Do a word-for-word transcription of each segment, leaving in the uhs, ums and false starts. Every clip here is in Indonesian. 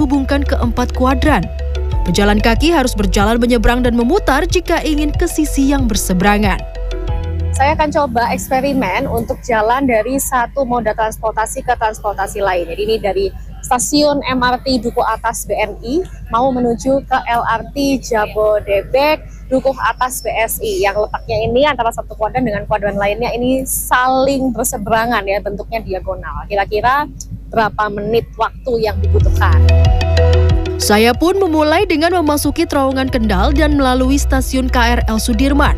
menghubungkan keempat kuadran. Pejalan kaki harus berjalan menyeberang dan memutar jika ingin ke sisi yang berseberangan. Saya akan coba eksperimen untuk jalan dari satu moda transportasi ke transportasi lain. Jadi ini dari stasiun M R T Dukuh Atas B N I mau menuju ke L R T Jabodebek Dukuh Atas B S I yang letaknya ini antara satu kuadran dengan kuadran lainnya ini saling berseberangan ya, bentuknya diagonal. Kira-kira berapa menit waktu yang dibutuhkan? Saya pun memulai dengan memasuki terowongan Kendal dan melalui stasiun K R L Sudirman.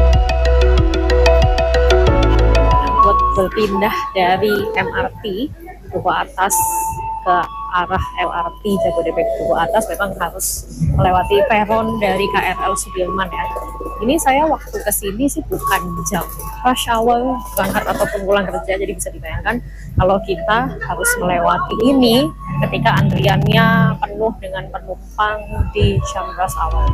Buat berpindah dari M R T Dukuh Atas ke arah L R T Jabodebek Dukuh Atas memang harus melewati peron dari K R L Sudirman ya. Ini saya waktu kesini sih bukan jam rush hour berangkat ataupun pulang kerja, jadi bisa dibayangkan kalau kita harus melewati ini ketika antriannya penuh dengan penumpang di jam rush hour.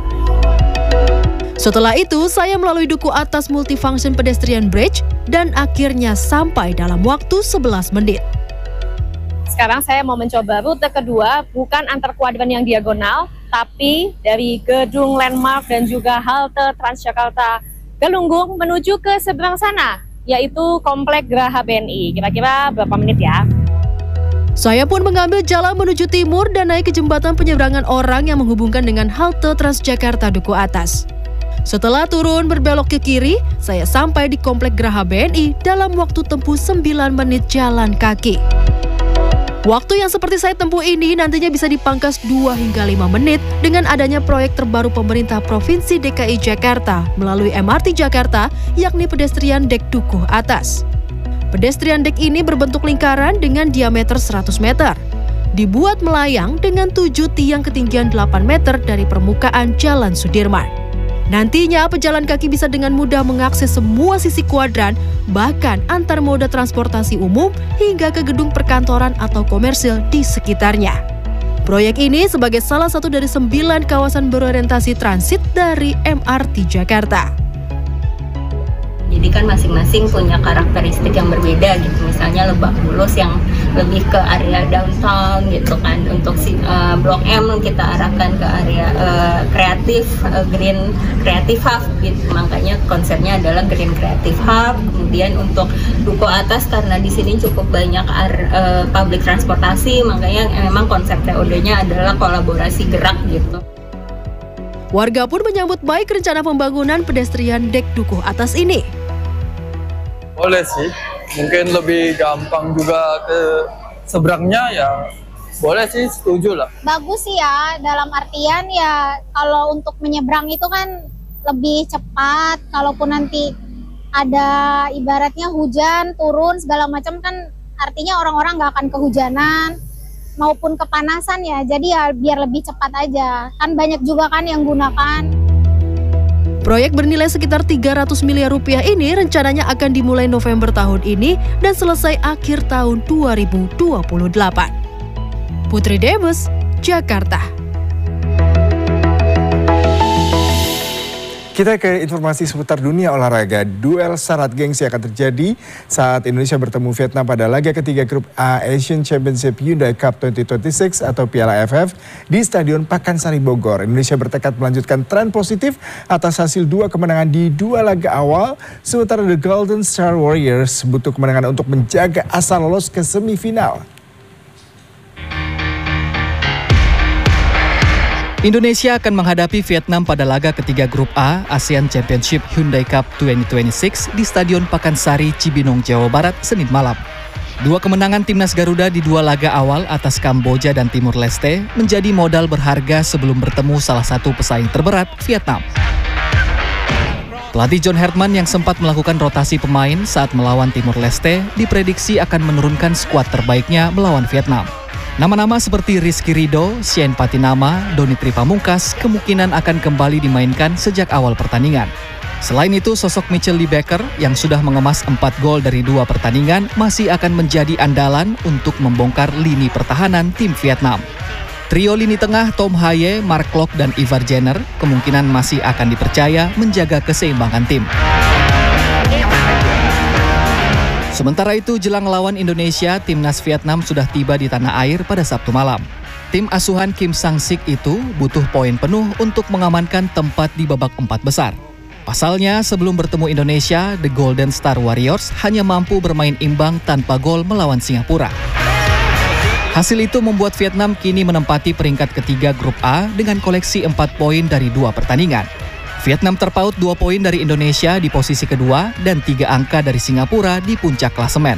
Setelah itu, saya melalui Dukuh Atas Multifunction Pedestrian Bridge dan akhirnya sampai dalam waktu sebelas menit. Sekarang saya mau mencoba rute kedua, bukan antar kuadran yang diagonal, tapi dari gedung landmark dan juga halte Transjakarta Galunggung menuju ke seberang sana, yaitu Komplek Graha B N I. Kira-kira berapa menit ya? Saya pun mengambil jalan menuju timur dan naik ke jembatan penyeberangan orang yang menghubungkan dengan halte Transjakarta Dukuh Atas. Setelah turun berbelok ke kiri, saya sampai di Komplek Graha B N I dalam waktu tempuh sembilan menit jalan kaki. Waktu yang seperti saya tempuh ini nantinya bisa dipangkas dua hingga lima menit dengan adanya proyek terbaru pemerintah Provinsi D K I Jakarta melalui M R T Jakarta, yakni pedestrian dek Dukuh Atas. Pedestrian dek ini berbentuk lingkaran dengan diameter seratus meter. Dibuat melayang dengan tujuh tiang ketinggian delapan meter dari permukaan Jalan Sudirman. Nantinya pejalan kaki bisa dengan mudah mengakses semua sisi kuadran, bahkan antar moda transportasi umum hingga ke gedung perkantoran atau komersil di sekitarnya. Proyek ini sebagai salah satu dari sembilan kawasan berorientasi transit dari M R T Jakarta. Jadi kan masing-masing punya karakteristik yang berbeda gitu. Misalnya Lebak Bulus yang lebih ke area downtown gitu kan. Untuk si uh, Blok M kita arahkan ke area uh, kreatif, uh, Green Creative Hub gitu. Makanya konsepnya adalah Green Creative Hub. Kemudian untuk Dukuh Atas karena di sini cukup banyak uh, public transportasi, makanya memang konsep T O D-nya adalah kolaborasi gerak gitu. Warga pun menyambut baik rencana pembangunan pedestrian dek Dukuh Atas ini. Boleh sih, mungkin lebih gampang juga ke seberangnya ya. Boleh sih, setuju lah. Bagus sih ya, dalam artian ya kalau untuk menyeberang itu kan lebih cepat. Kalaupun nanti ada ibaratnya hujan, turun segala macam kan artinya orang-orang nggak akan kehujanan maupun kepanasan ya. Jadi ya biar lebih cepat aja. Kan banyak juga kan yang gunakan. Proyek bernilai sekitar tiga ratus miliar rupiah ini rencananya akan dimulai November tahun ini dan selesai akhir tahun dua ribu dua puluh delapan. Putri Demes, Jakarta. Kita ke informasi seputar dunia olahraga. Duel syarat gengsi akan terjadi saat Indonesia bertemu Vietnam pada laga ketiga grup A Asian Championship Hyundai Cup dua ribu dua puluh enam atau Piala A F F di Stadion Pakansari Bogor. Indonesia bertekad melanjutkan tren positif atas hasil dua kemenangan di dua laga awal, sementara The Golden Star Warriors butuh kemenangan untuk menjaga asa lolos ke semifinal. Indonesia akan menghadapi Vietnam pada laga ketiga grup A ASEAN Championship Hyundai Cup dua ribu dua puluh enam di Stadion Pakansari, Cibinong, Jawa Barat, Senin malam. Dua kemenangan timnas Garuda di dua laga awal atas Kamboja dan Timur Leste menjadi modal berharga sebelum bertemu salah satu pesaing terberat, Vietnam. Pelatih John Herman yang sempat melakukan rotasi pemain saat melawan Timur Leste diprediksi akan menurunkan skuad terbaiknya melawan Vietnam. Nama-nama seperti Rizky Ridho, Shane Patinama, Doni Tripamungkas kemungkinan akan kembali dimainkan sejak awal pertandingan. Selain itu, sosok Mitchell Lee Becker yang sudah mengemas empat gol dari dua pertandingan masih akan menjadi andalan untuk membongkar lini pertahanan tim Vietnam. Trio lini tengah Tom Haye, Mark Klok, dan Ivar Jenner kemungkinan masih akan dipercaya menjaga keseimbangan tim. Sementara itu, jelang lawan Indonesia, timnas Vietnam sudah tiba di tanah air pada Sabtu malam. Tim asuhan Kim Sang-sik itu butuh poin penuh untuk mengamankan tempat di babak empat besar. Pasalnya, sebelum bertemu Indonesia, The Golden Star Warriors hanya mampu bermain imbang tanpa gol melawan Singapura. Hasil itu membuat Vietnam kini menempati peringkat ketiga grup A dengan koleksi empat poin dari dua pertandingan. Vietnam terpaut dua poin dari Indonesia di posisi kedua dan tiga angka dari Singapura di puncak klasemen.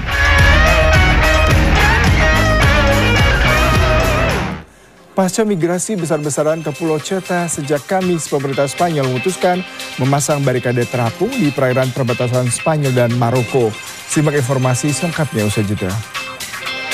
Pasca migrasi besar-besaran ke Pulau Ceuta sejak Kamis, pemerintah Spanyol memutuskan memasang barikade terapung di perairan perbatasan Spanyol dan Maroko. Simak informasi selengkapnya usai jeda.